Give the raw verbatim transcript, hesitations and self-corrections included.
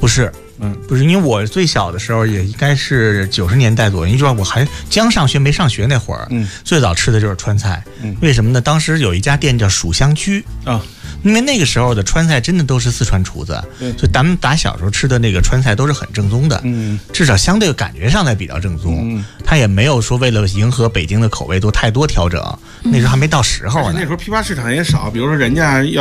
是，嗯，不是，因为我最小的时候也应该是九十年代左右，因为我还刚上学没上学那会儿，嗯，最早吃的就是川菜，嗯，为什么呢？当时有一家店叫蜀香居啊。因为那个时候的川菜真的都是四川厨子，所以咱们打小时候吃的那个川菜都是很正宗的，嗯，至少相对感觉上才比较正宗，嗯，他也没有说为了迎合北京的口味做太多调整，那时候还没到时候呢。 那时候批发市场也少，比如说人家要